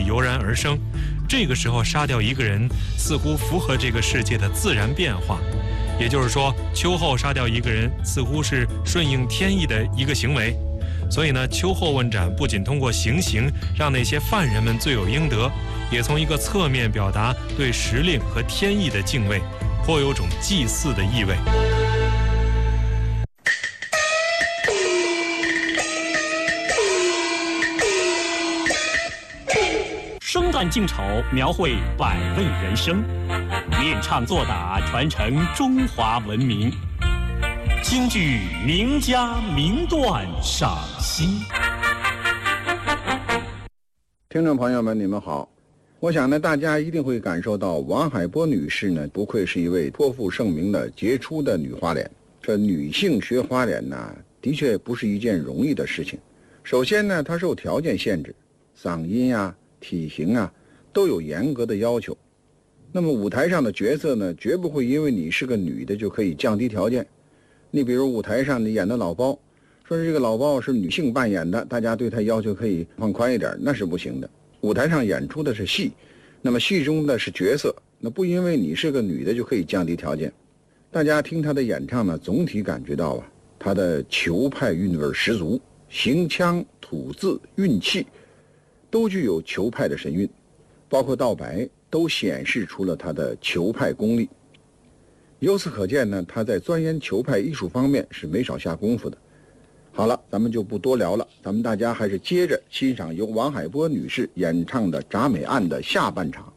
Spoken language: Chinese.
油然而生。这个时候杀掉一个人，似乎符合这个世界的自然变化。也就是说，秋后杀掉一个人，似乎是顺应天意的一个行为。所以呢，秋后问斩不仅通过行刑让那些犯人们罪有应得，也从一个侧面表达对时令和天意的敬畏，颇有种祭祀的意味。 生旦净丑描绘百味人生，练唱作打传承中华文明。京剧名家名段赏析。 听众朋友们，你们好。我想呢，大家一定会感受到王海波女士呢，不愧是一位颇负盛名的杰出的女花脸。这女性学花脸呢，的确不是一件容易的事情。首先呢，她受条件限制，嗓音啊、体型啊都有严格的要求。那么舞台上的角色呢，绝不会因为你是个女的就可以降低条件。你比如舞台上你演的老包，说这个老包是女性扮演的，大家对她要求可以放宽一点，那是不行的。舞台上演出的是戏，那么戏中的是角色，那不因为你是个女的就可以降低条件。大家听她的演唱呢，总体感觉到啊，她的裘派韵味十足，行腔、吐字、韵气都具有裘派的神韵，包括道白都显示出了她的裘派功力。由此可见呢，她在钻研裘派艺术方面是没少下功夫的。好了，咱们就不多聊了，咱们大家还是接着欣赏由王海波女士演唱的《铡美案》的下半场。